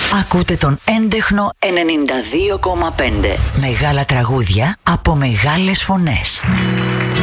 Ακούτε τον έντεχνο 92,5. Μεγάλα τραγούδια από μεγάλες φωνές.